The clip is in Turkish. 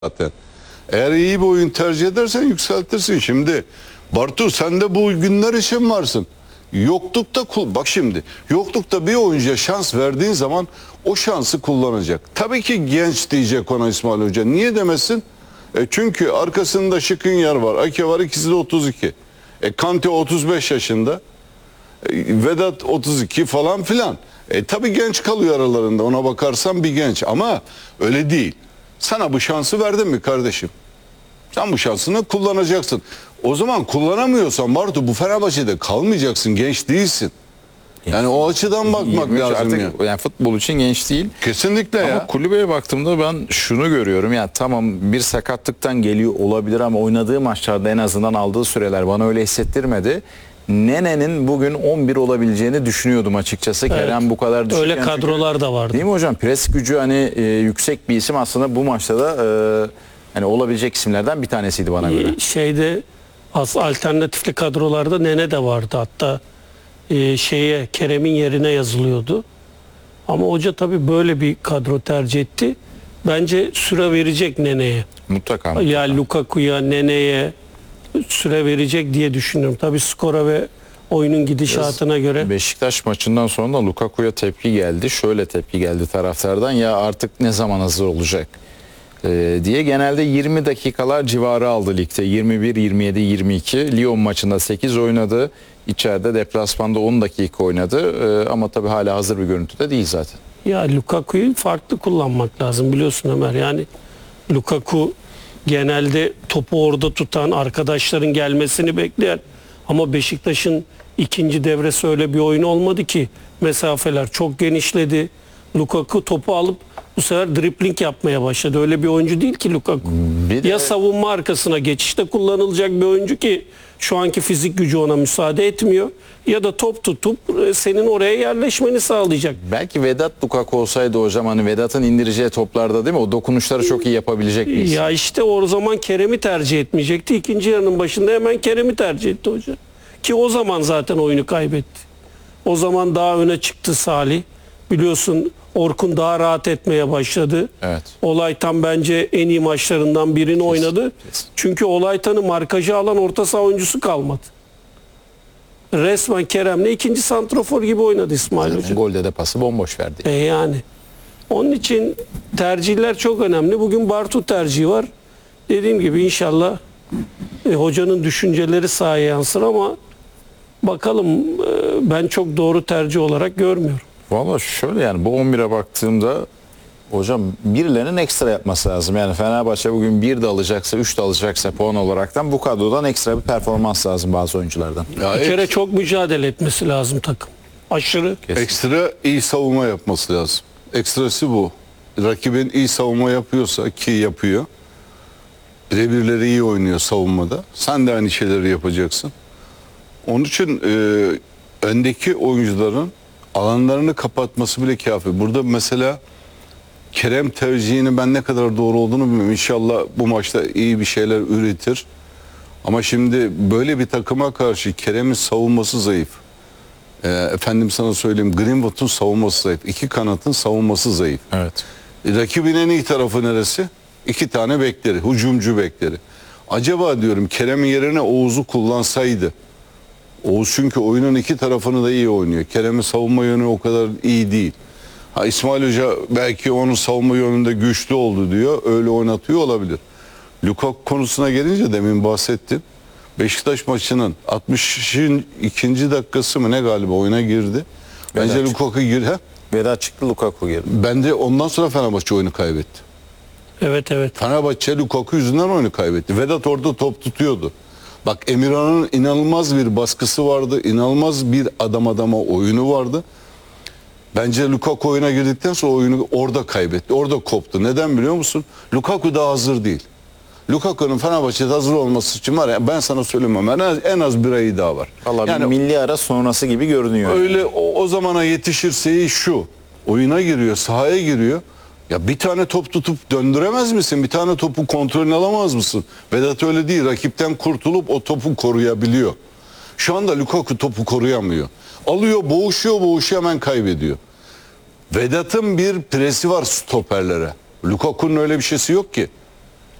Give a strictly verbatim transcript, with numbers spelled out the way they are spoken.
zaten. Eğer iyi bir oyun tercih edersen yükseltirsin. Şimdi Bartu sen de bu günler için varsın. Yoklukta bak şimdi yoklukta bir oyuncuya şans verdiğin zaman o şansı kullanacak. Tabii ki genç diyecek ona İsmail Hoca. Niye demesin? E çünkü arkasında Skriniar var, Ake var, ikisi de otuz iki. E Kante otuz beş yaşında. E, Vedat otuz iki falan filan. E tabii genç kalıyor aralarında. Ona bakarsan bir genç ama öyle değil. Sana bu şansı verdim mi kardeşim? Sen bu şansını kullanacaksın. O zaman kullanamıyorsan Bartu bu Fenerbahçe'de kalmayacaksın. Genç değilsin. Yani o açıdan bakmak lazım ya. Yani futbol için genç değil. Kesinlikle ama ya. Ama kulübeye baktığımda ben şunu görüyorum. Yani tamam bir sakatlıktan geliyor olabilir ama oynadığı maçlarda en azından aldığı süreler bana öyle hissettirmedi. Nene'nin bugün on bir olabileceğini düşünüyordum açıkçası. Evet. Kerem bu kadar düşük. Öyle kadrolar çünkü, da vardı. Değil mi hocam? Pres gücü hani e, yüksek bir isim aslında bu maçta da e, hani olabilecek isimlerden bir tanesiydi bana göre. Şeyde az alternatifli kadrolarda Nene de vardı. Hatta e, şeye Kerem'in yerine yazılıyordu. Ama hoca tabii böyle bir kadro tercih etti. Bence süre verecek Nene'ye. Mutlaka. mutlaka. Ya Lukaku'ya, Nene'ye süre verecek diye düşünüyorum. Tabii skora ve oyunun gidişatına Biraz göre. Beşiktaş maçından sonra da Lukaku'ya tepki geldi. Şöyle tepki geldi taraftardan. Ya artık ne zaman hazır olacak ee, diye. Genelde yirmi dakikalar civarı aldı ligde. yirmi bir, yirmi yedi, yirmi iki. Lyon maçında sekiz oynadı. İçeride deplasmanda on dakika oynadı. Ee, ama tabii hala hazır bir görüntüde değil zaten. Ya Lukaku'yu farklı kullanmak lazım biliyorsun Ömer. Yani Lukaku genelde topu orada tutan, arkadaşların gelmesini bekleyen, ama Beşiktaş'ın ikinci devresi öyle bir oyun olmadı ki. Mesafeler çok genişledi. Lukaku topu alıp bu sefer dribling yapmaya başladı. Öyle bir oyuncu değil ki Lukaku. Bir de... Ya savunma arkasına geçişte kullanılacak bir oyuncu ki şu anki fizik gücü ona müsaade etmiyor. Ya da top tutup senin oraya yerleşmeni sağlayacak. Belki Vedat Lukaku olsaydı hocam, hani Vedat'ın indireceği toplarda değil mi? O dokunuşları çok iyi yapabilecek bir isim. Ya işte o zaman Kerem'i tercih etmeyecekti. İkinci yarının başında hemen Kerem'i tercih etti hoca. Ki o zaman zaten oyunu kaybetti. O zaman daha öne çıktı Salih. Biliyorsun Orkun daha rahat etmeye başladı. Evet. Olaytan bence en iyi maçlarından birini kesin, oynadı. Kesin. Çünkü Olaytan'ı markajı alan orta saha oyuncusu kalmadı. Resmen Kerem'le ikinci santrafor gibi oynadı İsmail Hoca. Golde de pası bomboş verdi. E yani. Onun için tercihler çok önemli. Bugün Bartu tercihi var. Dediğim gibi inşallah e, hocanın düşünceleri sahaya yansır ama bakalım, e, ben çok doğru tercih olarak görmüyorum. Valla şöyle, yani bu on bire baktığımda hocam birilerinin ekstra yapması lazım. Yani Fenerbahçe bugün bir de alacaksa, üç de alacaksa puan olaraktan bu kadrodan ekstra bir performans lazım bazı oyunculardan. Ya bir kere çok mücadele etmesi lazım takım. Aşırı. Kesin. Ekstra iyi savunma yapması lazım. Ekstrası bu. Rakibin iyi savunma yapıyorsa, ki yapıyor. Birebirleri iyi oynuyor savunmada. Sen de aynı şeyleri yapacaksın. Onun için e, öndeki oyuncuların alanlarını kapatması bile kafi. Burada mesela Kerem tercihini ben ne kadar doğru olduğunu bilmiyorum. İnşallah bu maçta iyi bir şeyler üretir. Ama şimdi böyle bir takıma karşı Kerem'in savunması zayıf. Ee, efendim sana söyleyeyim, Greenwood'un savunması zayıf. İki kanatın savunması zayıf. Evet. E, rakibin en iyi tarafı neresi? İki tane bekleri, hücumcu bekleri. Acaba diyorum Kerem'in yerine Oğuz'u kullansaydı. Oğuz çünkü oyunun iki tarafını da iyi oynuyor. Kerem'in savunma yönü o kadar iyi değil. Ha, İsmail Hoca belki onun savunma yönünde güçlü oldu diyor. Öyle oynatıyor olabilir. Lukaku konusuna gelince demin bahsettim. Beşiktaş maçının altmış ikinci dakikası mı ne galiba oyuna girdi. Bence Vedat Lukaku girdi. Vedat çıktı, Lukaku girdi. Bence ondan sonra Fenerbahçe oyunu kaybetti. Evet evet. Fenerbahçe Lukaku yüzünden oyunu kaybetti. Vedat orada top tutuyordu. Bak Emirhan'ın inanılmaz bir baskısı vardı. İnanılmaz bir adam adama oyunu vardı. Bence Lukaku oyuna girdikten sonra oyunu orada kaybetti. Orada koptu. Neden biliyor musun? Lukaku daha hazır değil. Lukaku'nun Fenerbahçe'de hazır olması için var ya, ben sana söylemem. En az, en az bir ayı daha var. Vallahi yani milli ara sonrası gibi görünüyor. Öyle o, o zamana yetişirse şu. Oyuna giriyor, sahaya giriyor. Ya bir tane top tutup döndüremez misin? Bir tane topu kontrolünü alamaz mısın? Vedat öyle değil. Rakipten kurtulup o topu koruyabiliyor. Şu anda Lukaku topu koruyamıyor. Alıyor, boğuşuyor, boğuşuyor, hemen kaybediyor. Vedat'ın bir presi var stoperlere. Lukaku'nun öyle bir şeysi yok ki.